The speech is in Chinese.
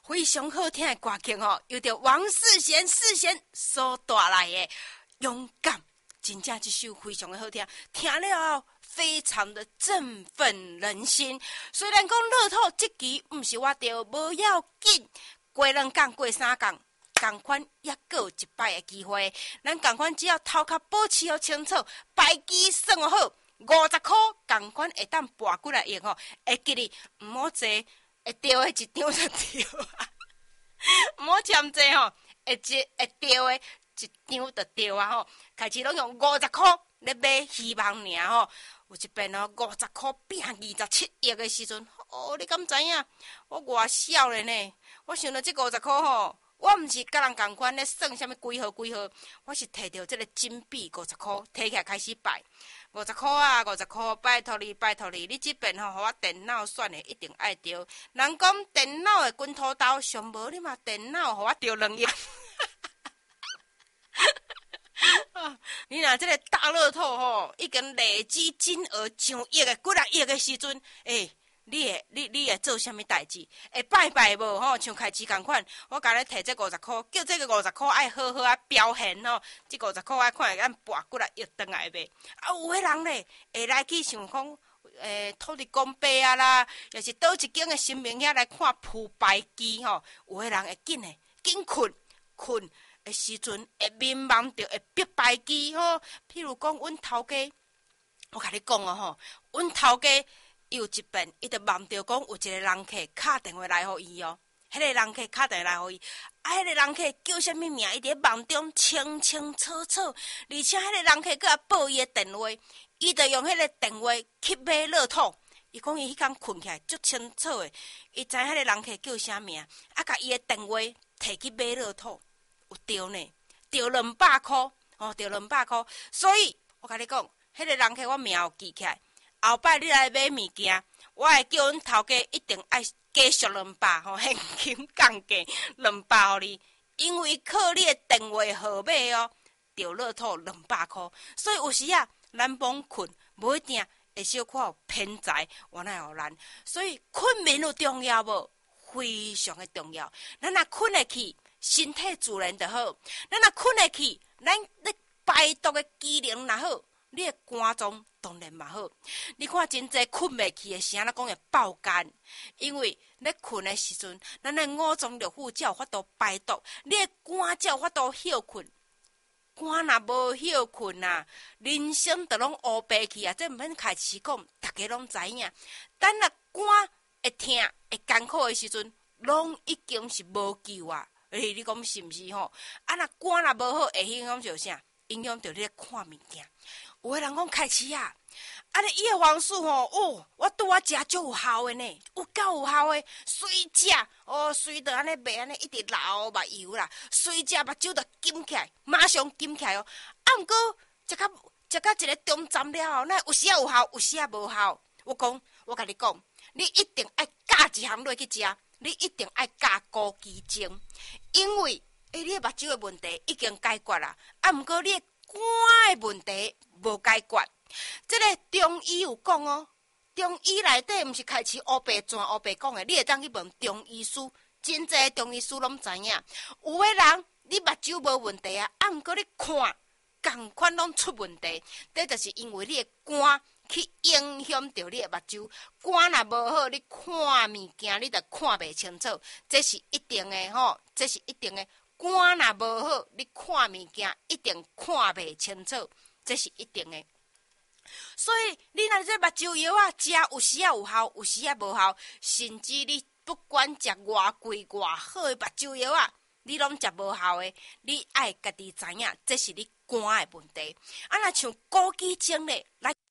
非常好听的歌曲哦，由着王世贤所带来的勇敢，真正这首非常的好听，听了后非常的振奋人心。虽然讲乐透这期不是我得，无要紧，过2天过3天，同款也各有一摆的机会。咱同款只要头壳保持好清楚，牌机算好，50块同款会当博过来用吼，会记哩，唔好坐。会钓的一张就钓啊，唔好占济吼，会钓的一张就钓啊吼。开始拢用50块咧买希望尔吼，有一遍哦50块变27亿的时阵，哦，你敢知影？我偌少咧呢？我想到这50块吼，我毋是甲人共款咧算啥物几号，我是摕着这个金币50块，摕起来开始拜。50块啊，50块，拜托你，你这边吼，互我电脑选的一定爱着。人讲电脑的滚土豆，上无你嘛电脑互我着2亿。你若这个大乐透吼，已经累积金额上亿的、几啊亿的时阵，你会做啥物代志？会拜无吼？像开市共款，我甲你摕这50块，叫这个50块爱好好啊表现吼。这50块爱看会咱博过来又转来卖。啊，有的人咧会来去想讲，土地公伯啊啦，也是倒一间的神明遐来看铺牌机吼。有的人会紧困的时阵，会迷茫着会逼牌机吼。譬如讲，阮头家，我甲你讲哦吼，阮头家。有一遍，伊就梦到讲有一个人客敲电话来互伊哦，迄个人客敲电话来互伊，迄个人客叫啥物名？伊伫梦中清清楚楚，而且迄个人客佫报伊的电话，伊就用迄个电话去买乐透。伊讲伊迄天困起来足清楚的，伊知迄个人客叫啥名，甲伊的电话摕去买乐透，有对呢，对200块哦，对200块。所以我甲你讲，迄个人客我名有记起来。后摆你来买物件，我会叫阮头家一定爱加续200吼，现金降价200互你，因为靠你的电话号码哦，着乐透200块。所以有时啊，咱罔困，无一定会小可有偏财，原来互咱。所以困眠有重要无？非常的重要。咱若困得去，身体自然就好；咱若困得去，咱咧排毒的机能若好。你的肝脏当然嘛好，你看真济困袂去的声，咱讲会爆肝，因为咧困的时阵，咱的五脏六腑才有法度排毒，你的肝才有法度休困。肝若无休困啊，人生就拢乌白去啊！这毋免开始讲，大家拢知影。等若肝会痛、会艰苦的时阵，拢已经是无救啊！你讲是毋是吼？啊，若肝若无好，会影响着啥？影响着你咧看物件。有的人讲开始啊，你叶黄素吼，哦，我拄啊食足有效的呢，有够有效的，随食哦，随着安尼袂安尼一直流目油啦，随食目睭就金起来，马上金起来哦。啊，毋过食到一个中站了后，那有时啊有效，有时啊无效。我甲你讲，你一定爱加一项落去食，你一定爱加枸杞精，因为你的目睭的问题已经解决啦，啊，毋过你的肝的问题无解决。这个中医有讲哦，中医内底毋是开始乌白转乌白讲的，你会当去问中医师，真济中医师拢知影。有的人你目睭无问题啊，啊，毋过你看共款拢出问题，这就是因为你的肝去影响着你的目睭。肝若无好，你看物件你就看袂清楚，这是一定的吼，这是一定的。肝若无好，你看物件一定看袂清楚，这是一定的。所以你若这目睭药啊，食有时啊有效，有时啊无效，甚至你不管食偌贵偌好的目睭药啊，你拢食无效的，你爱家己知影，这是你肝的问题。啊，若像枸杞精咧来